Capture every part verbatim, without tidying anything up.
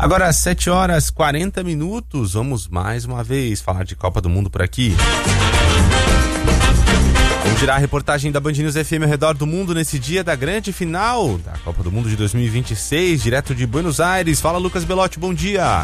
Agora às sete horas e quarenta minutos, vamos mais uma vez falar de Copa do Mundo por aqui. Vamos girar a reportagem da Band News F M ao redor do mundo nesse dia da grande final da Copa do Mundo de dois mil e vinte e seis, direto de Buenos Aires. Fala, Lucas Belotti, bom dia.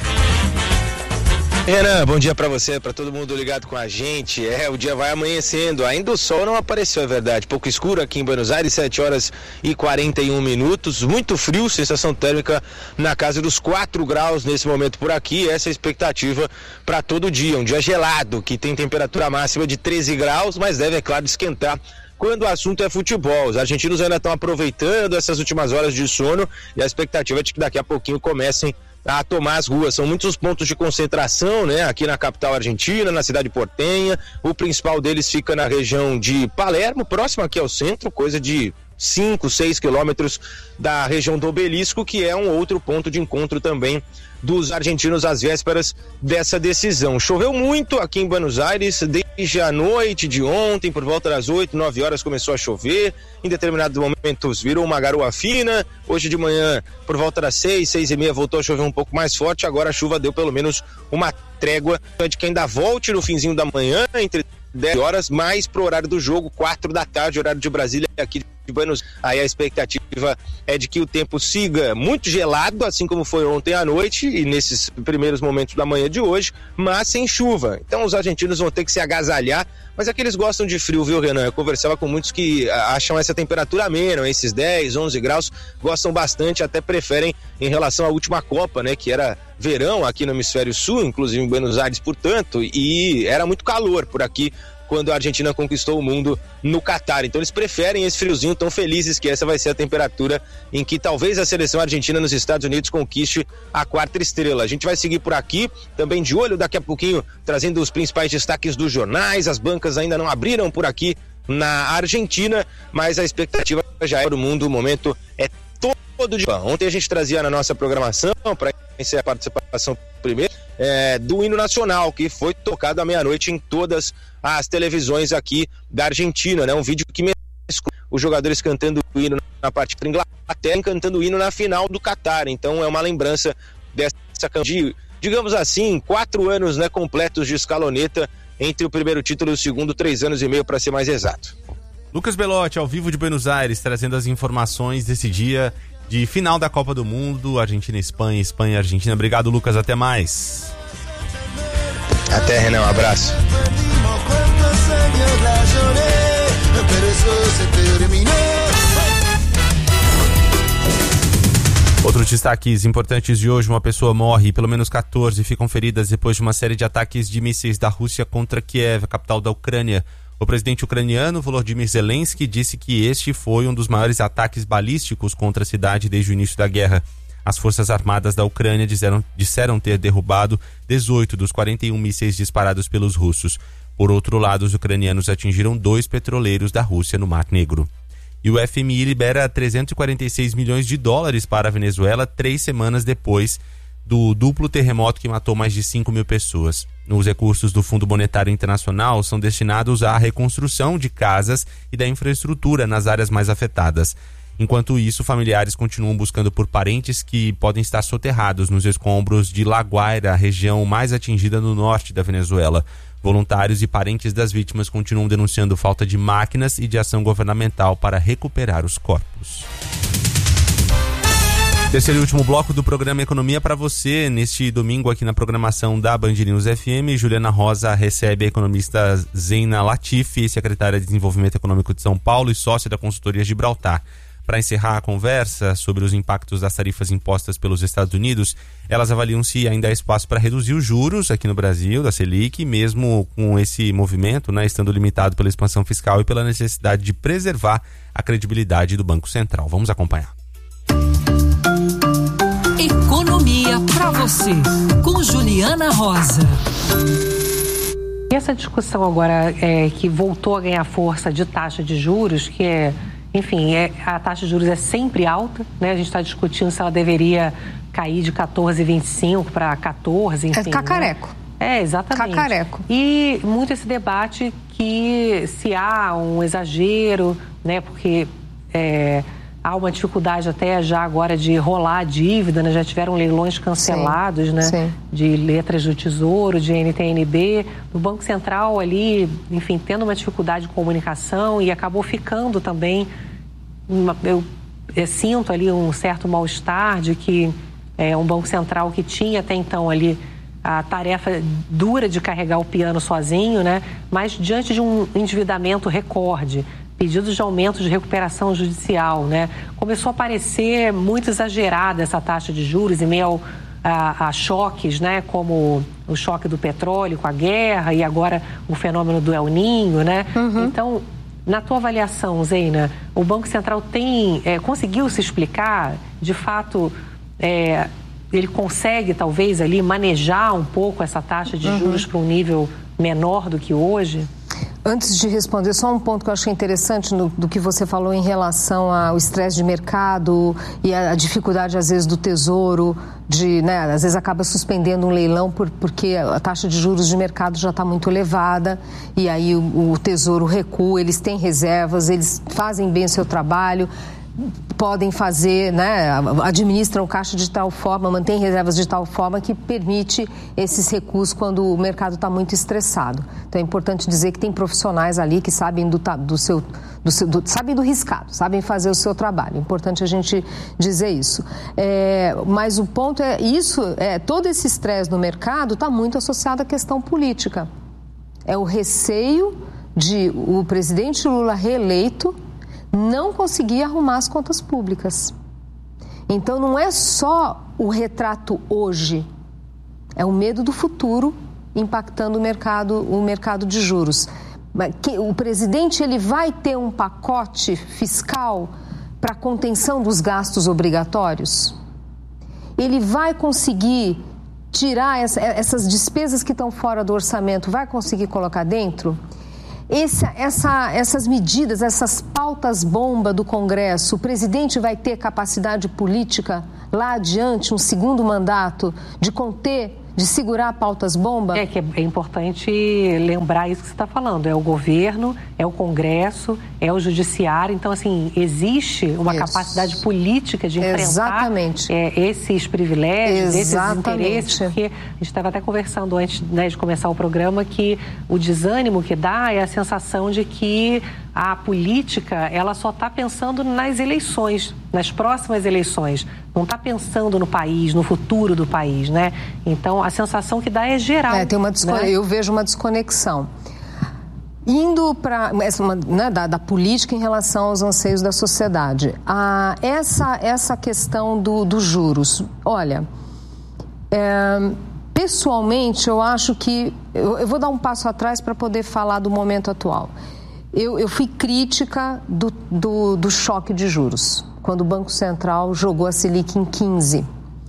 Renan, bom dia pra você, pra todo mundo ligado com a gente. É, o dia vai amanhecendo, ainda o sol não apareceu, é verdade, pouco escuro aqui em Buenos Aires, sete horas e quarenta e um minutos, muito frio, sensação térmica na casa dos quatro graus nesse momento por aqui. Essa é a expectativa para todo dia, um dia gelado, que tem temperatura máxima de treze graus, mas deve, é claro, esquentar quando o assunto é futebol. Os argentinos ainda estão aproveitando essas últimas horas de sono e a expectativa é de que daqui a pouquinho comecem a tomar as ruas. São muitos pontos de concentração, né, aqui na capital argentina, na cidade portenha. O principal deles fica na região de Palermo, próximo aqui ao centro, coisa de cinco, seis quilômetros da região do Obelisco, que é um outro ponto de encontro também dos argentinos às vésperas dessa decisão. Choveu muito aqui em Buenos Aires, desde a noite de ontem, por volta das oito, nove horas começou a chover, em determinados momentos virou uma garoa fina, hoje de manhã, por volta das seis, seis e meia, voltou a chover um pouco mais forte, agora a chuva deu pelo menos uma trégua, de que ainda volte no finzinho da manhã, entre dez horas, mais pro horário do jogo, quatro da tarde, horário de Brasília, aqui de Buenos Aires. Aí a expectativa é de que o tempo siga muito gelado, assim como foi ontem à noite e nesses primeiros momentos da manhã de hoje, mas sem chuva. Então os argentinos vão ter que se agasalhar, mas é que eles gostam de frio, viu, Renan? Eu conversava com muitos que acham essa temperatura amena, esses dez, onze graus, gostam bastante, até preferem em relação à última Copa, né, que era verão aqui no hemisfério sul, inclusive em Buenos Aires, portanto, e era muito calor por aqui quando a Argentina conquistou o mundo no Catar. Então eles preferem esse friozinho, tão felizes que essa vai ser a temperatura em que talvez a seleção argentina nos Estados Unidos conquiste a quarta estrela. A gente vai seguir por aqui, também de olho daqui a pouquinho, trazendo os principais destaques dos jornais. As bancas ainda não abriram por aqui na Argentina, mas a expectativa já é do mundo, o momento é todo de... Ontem a gente trazia na nossa programação, para iniciar a participação primeiro, é, do hino nacional, que foi tocado à meia-noite em todas as televisões aqui da Argentina, né? Um vídeo que mescla os jogadores cantando o hino na partida da Inglaterra e cantando o hino na final do Catar. Então é uma lembrança dessa, de, digamos assim, quatro anos, né, completos de escaloneta entre o primeiro título e o segundo, três anos e meio para ser mais exato. Lucas Belotti, ao vivo de Buenos Aires, trazendo as informações desse dia de final da Copa do Mundo, Argentina e Espanha, Espanha e Argentina. Obrigado, Lucas, até mais. Até, Renan, um abraço. Outros destaques importantes de hoje: uma pessoa morre e pelo menos quatorze ficam feridas depois de uma série de ataques de mísseis da Rússia contra Kiev, a capital da Ucrânia. O presidente ucraniano Volodymyr Zelensky disse que este foi um dos maiores ataques balísticos contra a cidade desde o início da guerra. As forças armadas da Ucrânia disseram, disseram ter derrubado dezoito dos quarenta e um mísseis disparados pelos russos. Por outro lado, os ucranianos atingiram dois petroleiros da Rússia no Mar Negro. E o F M I libera trezentos e quarenta e seis milhões de dólares para a Venezuela três semanas depois do duplo terremoto que matou mais de cinco mil pessoas. Os recursos do Fundo Monetário Internacional são destinados à reconstrução de casas e da infraestrutura nas áreas mais afetadas. Enquanto isso, familiares continuam buscando por parentes que podem estar soterrados nos escombros de La Guaira, a região mais atingida no norte da Venezuela. Voluntários e parentes das vítimas continuam denunciando falta de máquinas e de ação governamental para recuperar os corpos. Terceiro e último bloco do programa Economia para você. Neste domingo aqui na programação da Band News F M, Juliana Rosa recebe a economista Zeina Latifi, secretária de Desenvolvimento Econômico de São Paulo e sócia da consultoria Gibraltar. Para encerrar a conversa sobre os impactos das tarifas impostas pelos Estados Unidos, elas avaliam se ainda há espaço para reduzir os juros aqui no Brasil, da Selic, mesmo com esse movimento, né, estando limitado pela expansão fiscal e pela necessidade de preservar a credibilidade do Banco Central. Vamos acompanhar. Economia para você, com Juliana Rosa. E essa discussão agora é, que voltou a ganhar força de taxa de juros, que é, enfim, é, a taxa de juros é sempre alta, né? A gente está discutindo se ela deveria cair de quatorze vírgula vinte e cinco para quatorze, enfim. É cacareco. Né? É, exatamente. Cacareco. E muito esse debate que se há um exagero, né? Porque... É, há uma dificuldade até já agora de rolar a dívida, né? Já tiveram leilões cancelados, sim, né? Sim. De letras do Tesouro, de N T N B, o Banco Central ali, enfim, tendo uma dificuldade de comunicação e acabou ficando também, uma, eu, eu sinto ali um certo mal-estar de que é um Banco Central que tinha até então ali a tarefa dura de carregar o piano sozinho, né? Mas diante de um endividamento recorde, pedidos de aumento de recuperação judicial, né? Começou a parecer muito exagerada essa taxa de juros em meio ao, a, a choques, né? Como o choque do petróleo com a guerra e agora o fenômeno do El Niño, né? Uhum. Então, na tua avaliação, Zeina, o Banco Central tem é, conseguiu se explicar, de fato, é, ele consegue talvez ali manejar um pouco essa taxa de juros uhum. para um nível menor do que hoje? Antes de responder, só um ponto que eu achei interessante no, do que você falou em relação ao estresse de mercado e a, a dificuldade, às vezes, do Tesouro, de, né, às vezes acaba suspendendo um leilão por, porque a taxa de juros de mercado já está muito elevada e aí o, o Tesouro recua, eles têm reservas, eles fazem bem o seu trabalho, podem fazer, né, administram o caixa de tal forma, mantêm reservas de tal forma que permite esses recursos quando o mercado está muito estressado. Então é importante dizer que tem profissionais ali que sabem do, do seu, do seu do, sabem do riscado, sabem fazer o seu trabalho. É importante a gente dizer isso. É, mas o ponto é isso, é, todo esse estresse no mercado está muito associado à questão política. É o receio de o presidente Lula reeleito não conseguir arrumar as contas públicas. Então, não é só o retrato hoje, é o medo do futuro impactando o mercado, o mercado de juros. O presidente ele vai ter um pacote fiscal para contenção dos gastos obrigatórios? Ele vai conseguir tirar essa, essas despesas que estão fora do orçamento, vai conseguir colocar dentro? Esse, essa, essas medidas, essas pautas-bomba do Congresso, o presidente vai ter capacidade política lá adiante, um segundo mandato, de conter, de segurar pautas-bomba? É que é importante lembrar isso que você está falando. É o governo, é o Congresso, é o judiciário. Então, assim, existe uma isso. capacidade política de enfrentar Exatamente. É, esses privilégios, Exatamente. esses interesses. Porque a gente estava até conversando antes, né, de começar o programa que o desânimo que dá é a sensação de que a política, ela só está pensando nas eleições, nas próximas eleições. Não está pensando no país, no futuro do país, né? Então, a sensação que dá é geral. É, tem uma descone... né? Eu vejo uma desconexão. Indo para né, da, da política em relação aos anseios da sociedade. Ah, essa, essa questão do, dos juros. Olha, é, pessoalmente, eu acho que... Eu, eu vou dar um passo atrás para poder falar do momento atual. Eu, eu fui crítica do, do, do choque de juros, quando o Banco Central jogou a Selic em quinze.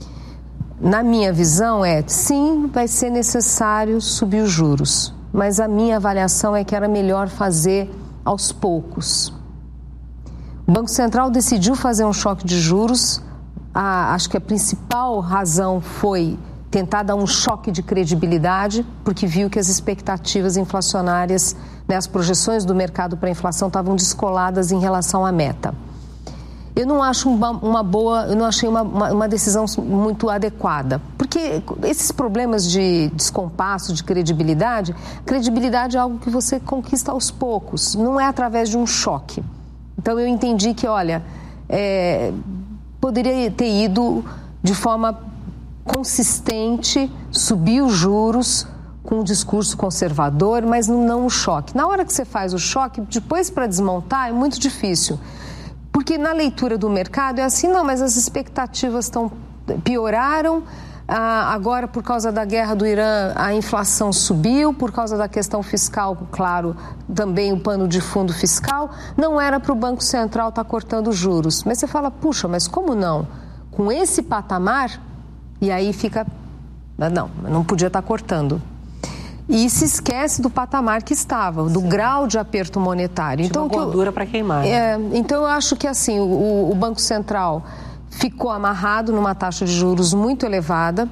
Na minha visão é, sim, vai ser necessário subir os juros, mas a minha avaliação é que era melhor fazer aos poucos. O Banco Central decidiu fazer um choque de juros, a, acho que a principal razão foi tentar dar um choque de credibilidade, porque viu que as expectativas inflacionárias, né, as projeções do mercado para a inflação estavam descoladas em relação à meta. Eu não acho uma, uma boa, eu não achei uma, uma, uma decisão muito adequada, porque esses problemas de descompasso, de credibilidade, credibilidade é algo que você conquista aos poucos, não é através de um choque. Então eu entendi que, olha, é, poderia ter ido de forma consistente, subir os juros com um discurso conservador, mas não o choque. Na hora que você faz o choque, depois para desmontar é muito difícil. Porque na leitura do mercado é assim, não, mas as expectativas estão, pioraram, ah, agora por causa da guerra do Irã a inflação subiu, por causa da questão fiscal, claro, também o pano de fundo fiscal, não era para o Banco Central estar cortando juros. Mas você fala, puxa, mas como não? Com esse patamar, e aí fica, não, não podia estar cortando. E se esquece do patamar que estava, do Sim. grau de aperto monetário. Tinha então, uma gordura para queimar. É, então, eu acho que assim, o, o Banco Central ficou amarrado numa taxa de juros muito elevada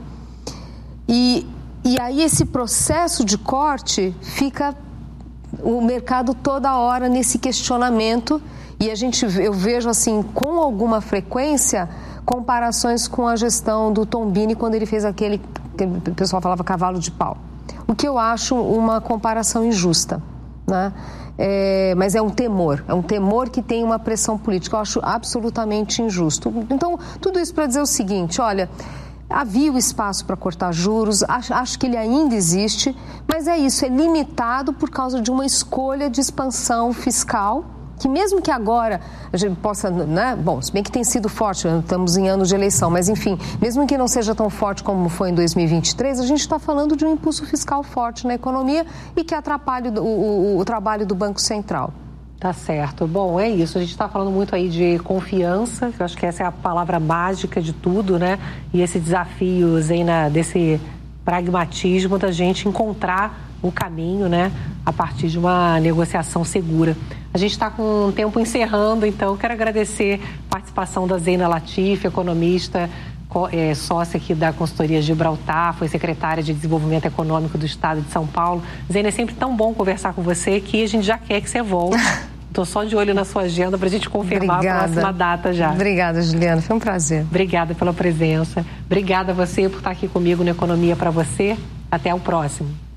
e, e aí esse processo de corte fica o mercado toda hora nesse questionamento E a gente, eu vejo assim, com alguma frequência, comparações com a gestão do Tombini quando ele fez aquele, que o pessoal falava cavalo de pau. O que eu acho uma comparação injusta, né? É, mas é um temor, é um temor que tem uma pressão política. Eu acho absolutamente injusto. Então, tudo isso para dizer o seguinte, olha, havia o espaço para cortar juros, acho, acho que ele ainda existe, mas é isso, é limitado por causa de uma escolha de expansão fiscal, que mesmo que agora a gente possa, né, bom, se bem que tem sido forte, estamos em anos de eleição, mas enfim, mesmo que não seja tão forte como foi em dois mil e vinte e três, a gente está falando de um impulso fiscal forte na economia e que atrapalha o, o, o trabalho do Banco Central. Tá certo. Bom, é isso. A gente está falando muito aí de confiança, que eu acho que essa é a palavra mágica de tudo, né? E esse desafio, Zeina, desse pragmatismo da gente encontrar o caminho, né? A partir de uma negociação segura. A gente está com o tempo encerrando, então quero agradecer a participação da Zeina Latif, economista, é, sócia aqui da consultoria Gibraltar, foi secretária de Desenvolvimento Econômico do Estado de São Paulo. Zeina, é sempre tão bom conversar com você que a gente já quer que você volte. Estou só de olho na sua agenda para a gente confirmar Obrigada. a próxima data já. Obrigada, Juliana. Foi um prazer. Obrigada pela presença. Obrigada a você por estar aqui comigo no Economia para Você. Até o próximo.